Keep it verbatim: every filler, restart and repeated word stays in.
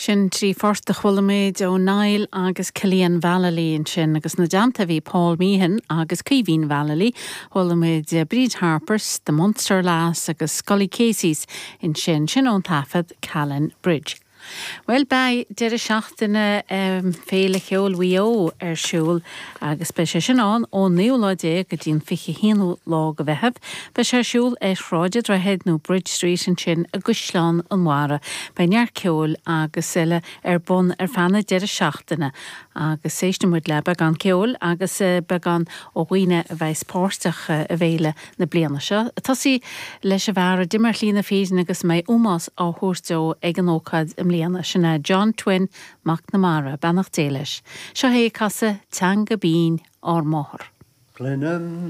Sin trí forsta chhuilimid ó Niall agus Cillian Vallely in sin agus na deanta bhí Paul Meehan agus Caoimhín Vallely chhuilimid Bríd Harpers, the Munster Lass agus Scully Casey's in sin sin ón tafad Callan Bridge. Well, by deir a seachtainna um, féle cheol wio ar siúl agus be sé sin an ó níoládé go dtín fiche híanú lá go bheitheamh be sé siúl ar chráidead ra head nó Bridge Street in sin a Gusláán an Mara be near ceol agus eile ar bun ar fanna deir a seachtainna agus séiste muid le beag an ceol agus uh, beag an ó ghuine a bheith spórteach uh, a bhéile na bliana seo. Tasí leis a bhara dimmer lína féisin agus mé úmas á thuirteó ag an ócad im líana sinna John Twin McNamara Banach Déilis. Seo hé casa Tanga Bín or Mór.